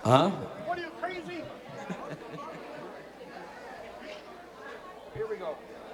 Huh? What are you, crazy? Here we go.